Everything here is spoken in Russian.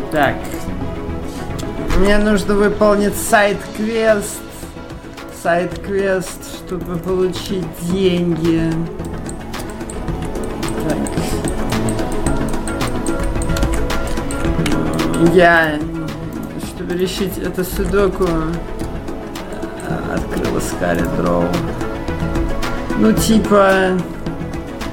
Так. Мне нужно выполнить сайт-квест. Сайт-квест, чтобы получить деньги. Так. Чтобы решить это судоку, открыла Scarlet Draw. Ну, типа...